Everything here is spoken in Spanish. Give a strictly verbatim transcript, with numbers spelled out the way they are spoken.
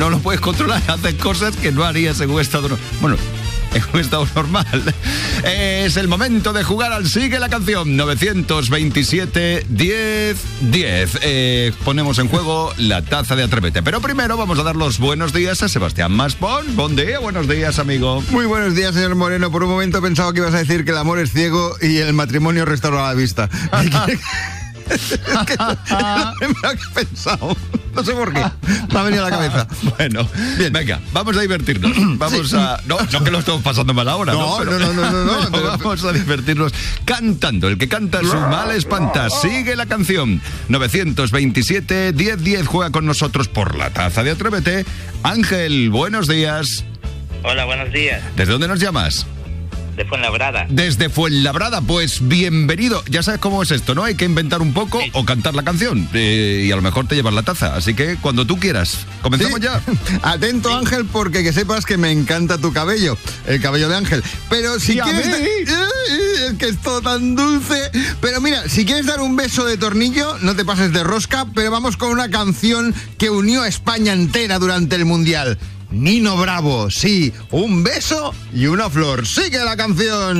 no lo puedes controlar, haces cosas que no harías en un estado... Bueno... en un estado normal. Es el momento de jugar al Sigue la Canción. nueve veintisiete, diez, diez. Eh, ponemos en juego la taza de Atrévete. Pero primero vamos a dar los buenos días a Sebastián Maspons. Buen día, buenos días, amigo. Muy buenos días, señor Moreno. Por un momento pensaba que ibas a decir que el amor es ciego y el matrimonio restaura la vista. Es que es lo primero que he pensado. No sé por qué. Me ha venido a la cabeza. Bueno, bien. Venga, vamos a divertirnos. Vamos sí. a... No, no que lo estamos pasando mal ahora, ¿no? No, pero, no, no, no, no, no pero vamos a divertirnos cantando. El que canta su mal espanta. Sigue la canción. nueve veintisiete, diez, diez. Juega con nosotros por la taza de Atrévete. Ángel, buenos días. Hola, buenos días. ¿Desde dónde nos llamas? De Fuenlabrada. Desde Fuenlabrada, pues bienvenido. Ya sabes cómo es esto, ¿no? Hay que inventar un poco sí. o cantar la canción. Eh, y a lo mejor te llevas la taza. Así que cuando tú quieras. ¿Comenzamos sí. ya? Atento, sí. Ángel, porque que sepas que me encanta tu cabello. El cabello de Ángel. Pero si sí, quieres... Da... Es que es todo tan dulce. Pero mira, si quieres dar un beso de tornillo, no te pases de rosca, pero vamos con una canción que unió a España entera durante el Mundial. Nino Bravo, sí, un beso y una flor. Sigue la canción.